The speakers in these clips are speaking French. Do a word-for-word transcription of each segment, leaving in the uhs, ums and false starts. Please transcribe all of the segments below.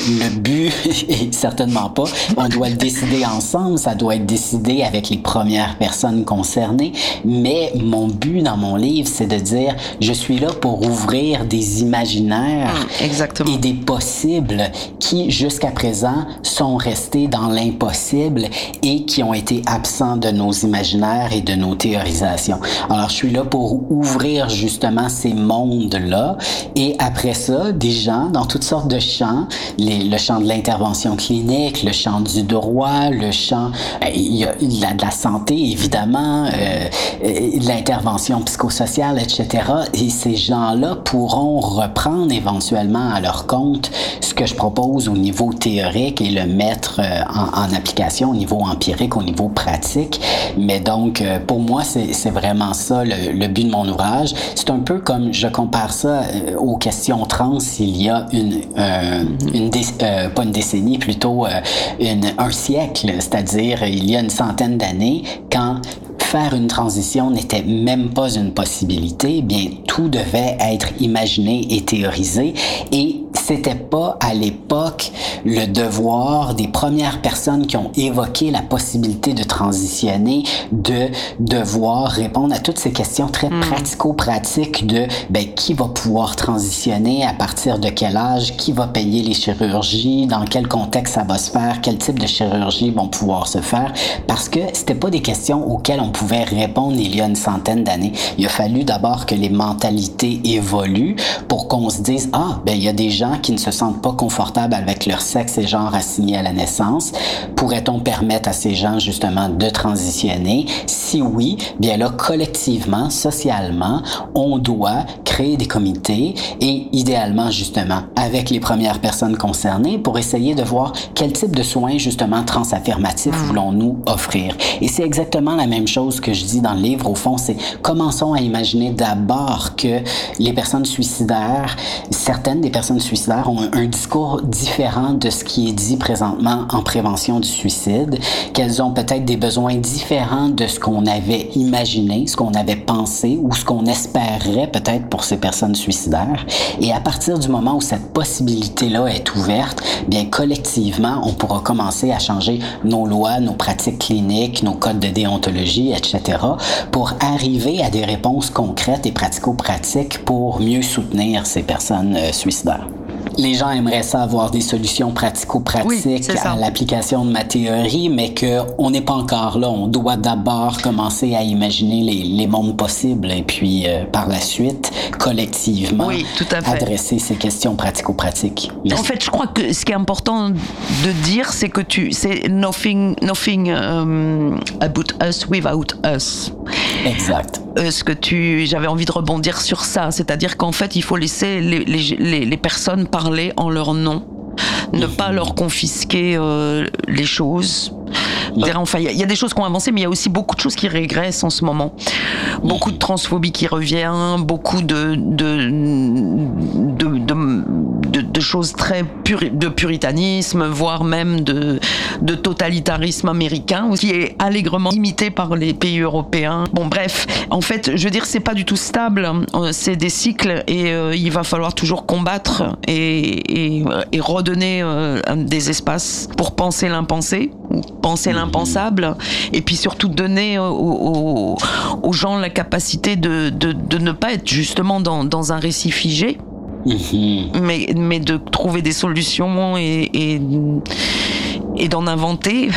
le but est certainement pas. On doit le décider ensemble, ça doit être décidé avec les premières personnes concernées. Mais mon but dans mon livre, c'est de dire, je suis là pour ouvrir des imaginaires mmh, exactement. et des possibles qui, jusqu'à présent, sont restés dans l'impossible et qui ont été absents de nos imaginaires et de nos théorisations. Alors, je suis là pour ouvrir justement ces mondes-là et après ça, des gens dans toutes sortes de champs, les, le champ de l'intervention clinique, le champ du droit, le champ euh, il y a la, de la santé, évidemment, euh, euh, l'intervention psychosociale, et cetera. Et ces gens-là pourront reprendre éventuellement à leur compte ce que je propose au niveau théorique et le mettre euh, en, en application au niveau empirique, au niveau pratique. Mais donc, euh, pour moi, c'est, c'est vraiment ça le, le but de mon ouvrage. C'est un peu comme, je compare ça euh, aux questions trans il y a une, euh, une dé- euh, pas une décennie, plutôt euh, une, un siècle, c'est-à-dire il y a une centaine d'années, quand faire une transition n'était même pas une possibilité, bien tout devait être imaginé et théorisé et c'était pas à l'époque le devoir des premières personnes qui ont évoqué la possibilité de transitionner de devoir répondre à toutes ces questions très mmh. pratico-pratiques de ben, qui va pouvoir transitionner, à partir de quel âge, qui va payer les chirurgies, dans quel contexte ça va se faire, quel type de chirurgie vont pouvoir se faire, parce que c'était pas des questions auxquelles on pouvait répondre il y a une centaine d'années. Il a fallu d'abord que les mentalités évoluent pour qu'on se dise, ah, ben il y a des gens qui ne se sentent pas confortables avec leur sexe et genre assigné à la naissance. Pourrait-on permettre à ces gens justement de transitionner? Si oui, bien là, collectivement, socialement, on doit créer des comités et idéalement justement avec les premières personnes concernées pour essayer de voir quel type de soins justement transaffirmatifs voulons-nous offrir. Et c'est exactement la même chose que je dis dans le livre. Au fond, c'est commençons à imaginer d'abord que les personnes suicidaires, certaines des personnes suicidaires ont un, un discours différent de ce qui est dit présentement en prévention du suicide, qu'elles ont peut-être des besoins différents de ce qu'on avait imaginé, ce qu'on avait pensé ou ce qu'on espérait peut-être pour ces personnes suicidaires. Et à partir du moment où cette possibilité-là est ouverte, bien collectivement, on pourra commencer à changer nos lois, nos pratiques cliniques, nos codes de déontologie, et cetera, pour arriver à des réponses concrètes et pratico-pratiques pour mieux soutenir ces personnes euh, suicidaires. Les gens aimeraient ça avoir des solutions pratico-pratiques oui, à l'application de ma théorie, mais qu'on n'est pas encore là. On doit d'abord commencer à imaginer les, les mondes possibles et puis euh, par la suite, collectivement, oui, tout à fait. adresser ces questions pratico-pratiques. En fait, je crois que ce qui est important de dire, c'est que tu, c'est nothing, nothing um, about us without us. Exact. Euh, ce que tu, j'avais envie de rebondir sur ça, c'est-à-dire qu'en fait, il faut laisser les, les, les, les personnes parler en leur nom, ne pas leur confisquer euh, les choses. Enfin, il y, y a des choses qui ont avancé, mais il y a aussi beaucoup de choses qui régressent en ce moment. Beaucoup de transphobie qui revient, beaucoup de de de, de, de, de choses très puri, de puritanisme, voire même de de totalitarisme américain, qui est allègrement imité par les pays européens. Bon, bref, en fait, je veux dire, c'est pas du tout stable. C'est des cycles et euh, il va falloir toujours combattre et et, et redonner euh, des espaces pour penser l'impensé, penser l'impensable, et puis surtout donner aux, aux, aux gens la capacité de, de, de ne pas être justement dans, dans un récit figé, mmh. mais, mais de trouver des solutions et, et, et d'en inventer.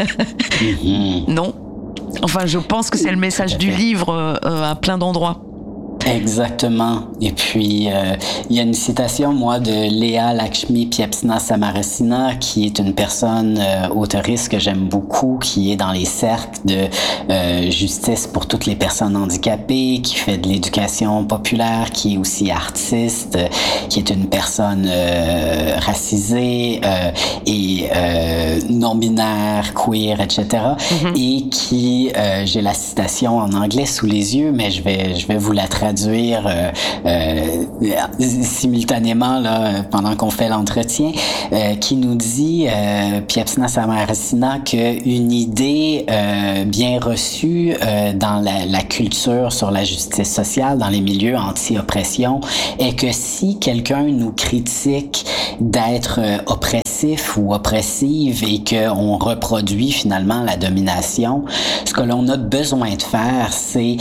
mmh. Non. Enfin, je pense que c'est le message du livre euh, à plein d'endroits. Exactement. Et puis, euh, il y a une citation, moi, de Léa Lakshmi Piepzna Samarasina, qui est une personne euh, auteuriste que j'aime beaucoup, qui est dans les cercles de euh, justice pour toutes les personnes handicapées, qui fait de l'éducation populaire, qui est aussi artiste, euh, qui est une personne euh, racisée euh, et euh, non-binaire, queer, et cetera. Mm-hmm. Et qui, euh, j'ai la citation en anglais sous les yeux, mais je vais, je vais vous la traduire traduire euh, euh, simultanément là, pendant qu'on fait l'entretien, euh, qui nous dit, euh, Piepzna Samarasina, qu'une idée euh, bien reçue euh, dans la, la culture sur la justice sociale, dans les milieux anti-oppression, est que si quelqu'un nous critique d'être euh, oppressif ou oppressive et qu'on reproduit finalement la domination, ce que l'on a besoin de faire, c'est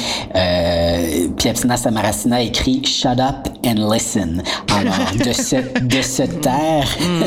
euh, Piepzna Samarasina écrit « Shut up and listen ». Alors, de se, de se taire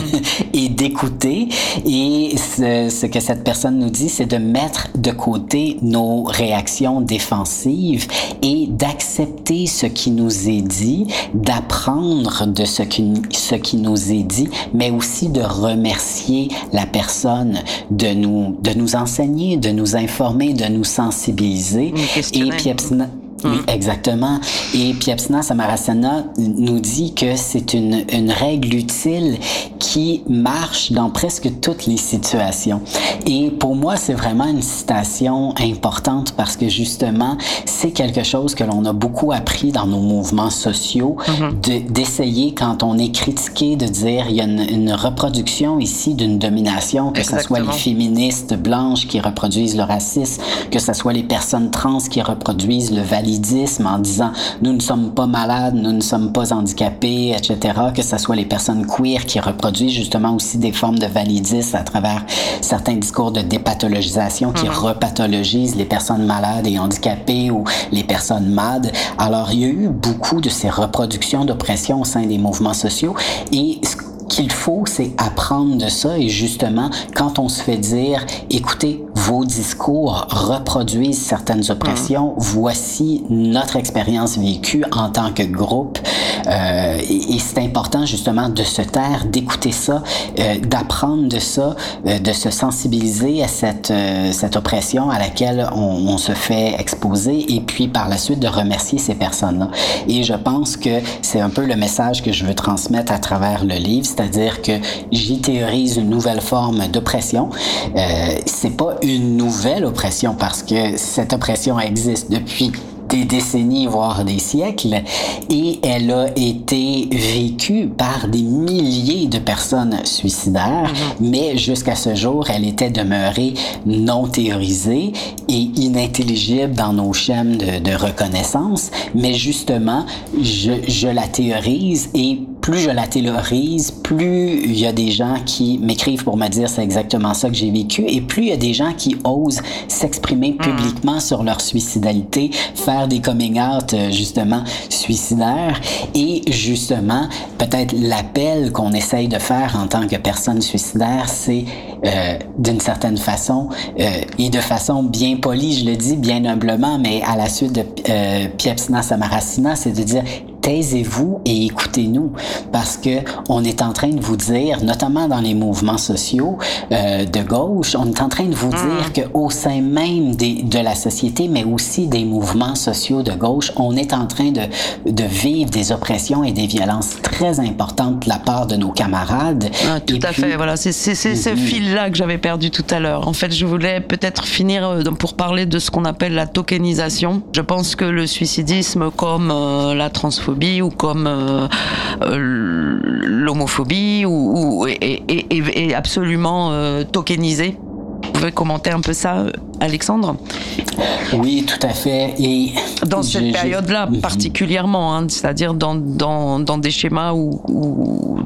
et d'écouter. Et ce, ce que cette personne nous dit, c'est de mettre de côté nos réactions défensives et d'accepter ce qui nous est dit, d'apprendre de ce qui, ce qui nous est dit, mais aussi de remercier la personne de nous, de nous enseigner, de nous informer, de nous sensibiliser. Et Piepzna, oui, exactement. Et Piepzna Samarasina nous dit que c'est une, une règle utile qui marche dans presque toutes les situations. Et pour moi, c'est vraiment une citation importante parce que justement, c'est quelque chose que l'on a beaucoup appris dans nos mouvements sociaux, mm-hmm. de, d'essayer, quand on est critiqué, de dire il y a une, une reproduction ici d'une domination, que ce soit les féministes blanches qui reproduisent le racisme, que ce soit les personnes trans qui reproduisent le validisme en disant nous ne sommes pas malades, nous ne sommes pas handicapés, et cetera. Que ce soit les personnes queer qui reproduisent justement aussi des formes de validisme à travers certains discours de dépathologisation qui mm-hmm. repathologisent les personnes malades et handicapées ou les personnes M A D. Alors, il y a eu beaucoup de ces reproductions d'oppression au sein des mouvements sociaux et ce qu'il faut, c'est apprendre de ça et justement, quand on se fait dire, écoutez, vos discours reproduisent certaines oppressions, mmh. voici notre expérience vécue en tant que groupe euh, et, et c'est important justement de se taire, d'écouter ça, euh, d'apprendre de ça, euh, de se sensibiliser à cette, euh, cette oppression à laquelle on, on se fait exposer et puis par la suite de remercier ces personnes-là. Et je pense que c'est un peu le message que je veux transmettre à travers le livre, c'est-à-dire que j'y théorise une nouvelle forme d'oppression. Euh, c'est pas une nouvelle oppression parce que cette oppression existe depuis des décennies, voire des siècles, et elle a été vécue par des milliers de personnes suicidaires, mmh. mais jusqu'à ce jour, elle était demeurée non théorisée et inintelligible dans nos schèmes de, de reconnaissance, mais justement, je, je la théorise et plus je la théorise, plus il y a des gens qui m'écrivent pour me dire c'est exactement ça que j'ai vécu et plus il y a des gens qui osent s'exprimer publiquement mmh. sur leur suicidalité, faire des coming out justement suicidaires et justement peut-être l'appel qu'on essaye de faire en tant que personne suicidaire, c'est euh, d'une certaine façon euh, et de façon bien polie, je le dis bien humblement, mais à la suite de euh, Piepzna Samarasina, c'est de dire taisez-vous et écoutez-nous parce que on est en train de vous dire, notamment dans les mouvements sociaux euh, de gauche, on est en train de vous mmh. dire que au sein même des, de la société, mais aussi des mouvements sociaux de gauche, on est en train de, de vivre des oppressions et des violences très importantes de la part de nos camarades. Ah, tout et à puis, fait, voilà, c'est, c'est, c'est mm-hmm. ce fil-là que j'avais perdu tout à l'heure. En fait, je voulais peut-être finir pour parler de ce qu'on appelle la tokenisation. Je pense que le suicidisme, comme euh, la transphobie, ou comme euh, euh, l'homophobie ou, ou, est, est, est absolument euh, tokenisé. Vous pouvez commenter un peu ça, Alexandre ? Oui, tout à fait. Et dans cette je, période-là je... particulièrement, hein, c'est-à-dire dans, dans, dans des schémas où, où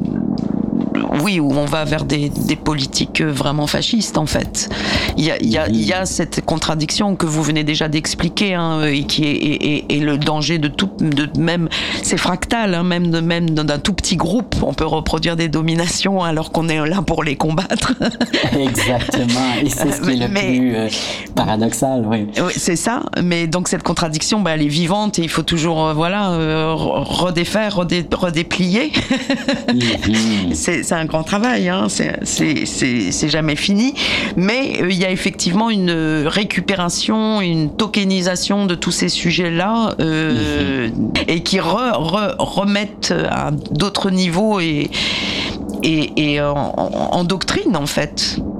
oui, où on va vers des, des politiques vraiment fascistes, en fait. Il y a, il y a, il y a cette contradiction que vous venez déjà d'expliquer, hein, et qui est et, et, et le danger de tout, de même, c'est fractal, hein, même, de, même d'un tout petit groupe, on peut reproduire des dominations alors qu'on est là pour les combattre. Exactement, et c'est ce qui est le mais, plus euh, paradoxal, oui. Oui, c'est ça, mais donc cette contradiction, bah, elle est vivante et il faut toujours, euh, voilà, euh, redéfaire, redé, redéplier. mm-hmm. c'est, c'est un grand travail, hein. c'est, c'est, c'est, c'est jamais fini, mais euh, il y a effectivement une récupération, une tokenisation de tous ces sujets-là, euh, mmh. et qui re, re, remettent à d'autres niveaux et, et, et en, en doctrine, en fait.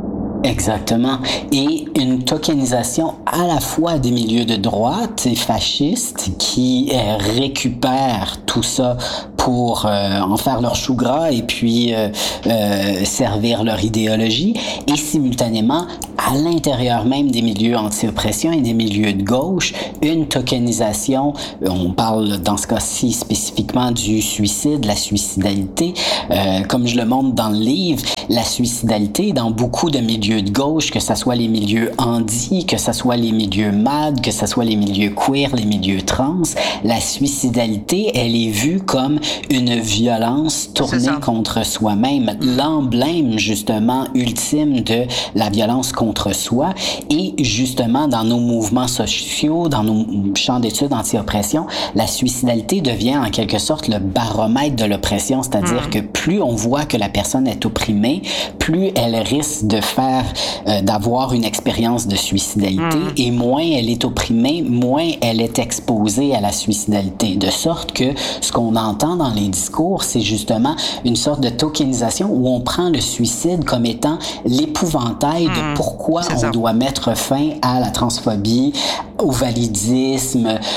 Exactement. Et une tokenisation à la fois des milieux de droite et fascistes qui euh, récupèrent tout ça pour euh, en faire leur chou gras et puis euh, euh, servir leur idéologie, et simultanément, à l'intérieur même des milieux anti-oppression et des milieux de gauche, une tokenisation, on parle dans ce cas-ci spécifiquement du suicide, la suicidalité, euh, comme je le montre dans le livre, la suicidalité dans beaucoup de milieux de gauche, que ce soit les milieux handi, que ce soit les milieux mad, que ce soit les milieux queer, les milieux trans, la suicidalité, elle est vue comme une violence tournée contre soi-même, l'emblème justement ultime de la violence contre soi. Et justement dans nos mouvements sociaux, dans nos champs d'études anti-oppression, la suicidalité devient en quelque sorte le baromètre de l'oppression, c'est-à-dire mmh. que plus on voit que la personne est opprimée, plus elle risque de faire, euh, d'avoir une expérience de suicidalité, mmh. et moins elle est opprimée, moins elle est exposée à la suicidalité. De sorte que ce qu'on entend dans les discours, c'est justement une sorte de tokenisation où on prend le suicide comme étant l'épouvantail mmh. de pourquoi c'est on ça. doit mettre fin à la transphobie, au validisme, euh,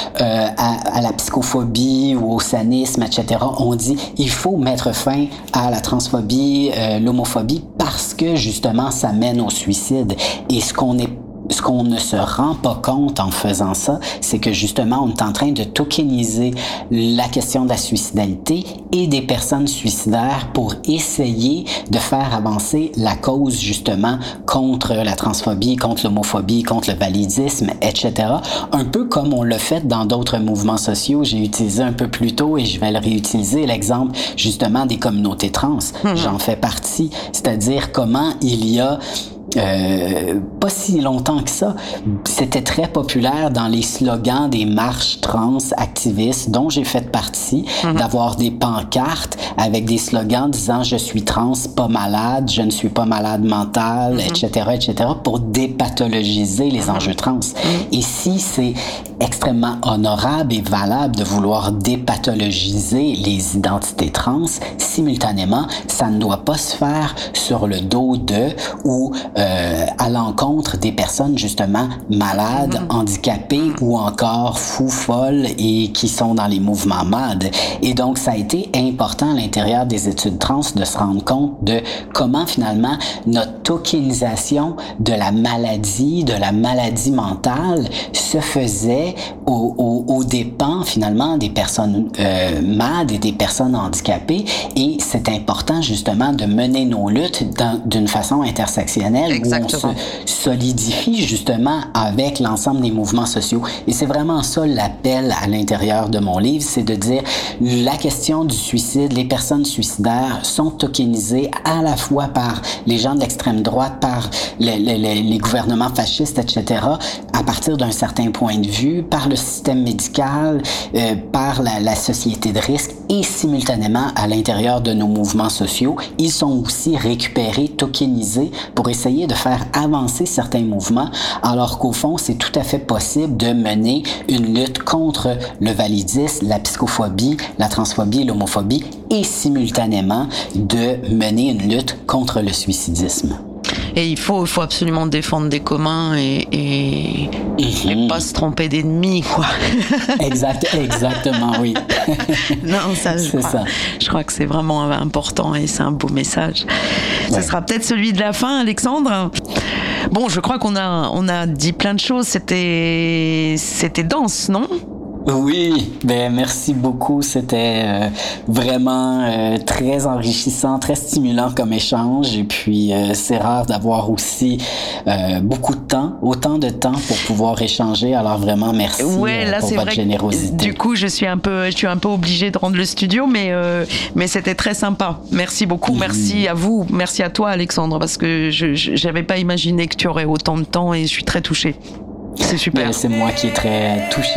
à, à la psychophobie ou au sanisme, et cetera. On dit il faut mettre fin à la transphobie, euh, l'homophobie, parce que justement ça mène au suicide. Et ce qu'on est Ce qu'on ne se rend pas compte en faisant ça, c'est que justement, on est en train de tokeniser la question de la suicidalité et des personnes suicidaires pour essayer de faire avancer la cause justement contre la transphobie, contre l'homophobie, contre le validisme, et cetera. Un peu comme on l'a fait dans d'autres mouvements sociaux. J'ai utilisé un peu plus tôt et je vais le réutiliser, l'exemple justement des communautés trans. Mmh. J'en fais partie. C'est-à-dire comment il y a Euh, pas si longtemps que ça, c'était très populaire dans les slogans des marches trans activistes dont j'ai fait partie, mm-hmm. d'avoir des pancartes avec des slogans disant je suis trans, pas malade, je ne suis pas malade mentale, mm-hmm. et cetera, et cetera, pour dépathologiser les mm-hmm. enjeux trans. Mm-hmm. Et si c'est extrêmement honorable et valable de vouloir dépathologiser les identités trans, simultanément, ça ne doit pas se faire sur le dos de ou Euh, à l'encontre des personnes justement malades, mmh. handicapées ou encore fous, folles et qui sont dans les mouvements mad. Et donc, ça a été important à l'intérieur des études trans de se rendre compte de comment finalement notre tokenisation de la maladie, de la maladie mentale se faisait au, au, au dépens finalement des personnes euh, mad et des personnes handicapées. Et c'est important justement de mener nos luttes dans, d'une façon intersectionnelle. Exactement. Où on se solidifie justement avec l'ensemble des mouvements sociaux. Et c'est vraiment ça l'appel à l'intérieur de mon livre, c'est de dire la question du suicide, les personnes suicidaires sont tokenisées à la fois par les gens de l'extrême droite, par les, les, les, les gouvernements fascistes, et cetera, à partir d'un certain point de vue, par le système médical, euh, par la, la société de risque et simultanément à l'intérieur de nos mouvements sociaux, ils sont aussi récupérés, tokenisés pour essayer de faire avancer certains mouvements, alors qu'au fond, c'est tout à fait possible de mener une lutte contre le validisme, la psychophobie, la transphobie, l'homophobie et simultanément de mener une lutte contre le suicidisme. Et il faut, il faut absolument défendre des communs et, et, mm-hmm. et pas se tromper d'ennemis, quoi. Exact, exactement, oui. Non, ça, je, c'est crois, ça. je crois que c'est vraiment important et c'est un beau message. Ouais. Ce sera peut-être celui de la fin, Alexandre. Bon, je crois qu'on a, on a dit plein de choses. C'était, c'était dense, non ? Oui, ben merci beaucoup. C'était euh, vraiment euh, très enrichissant, très stimulant comme échange. Et puis euh, c'est rare d'avoir aussi euh, beaucoup de temps, autant de temps pour pouvoir échanger. Alors vraiment merci ouais, là, euh, pour c'est votre vrai générosité. Du coup, je suis un peu, je suis un peu obligée de rendre le studio, mais euh, mais c'était très sympa. Merci beaucoup, mmh. merci à vous, merci à toi, Alexandre, parce que je j'avais pas imaginé que tu aurais autant de temps et je suis très touchée. C'est super. Ben, c'est moi qui est très touchée.